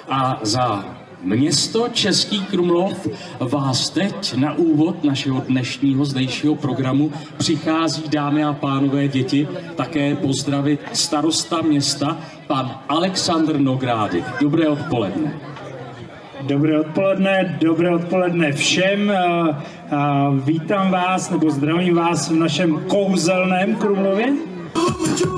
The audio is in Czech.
A za město Český Krumlov vás teď na úvod našeho dnešního zdejšího programu přichází, dámy a pánové, děti, také pozdravit starosta města, pan Alexandr Nogrády. Dobré odpoledne. Dobré odpoledne všem. Vítám vás, nebo zdravím vás v našem kouzelném Krumlově.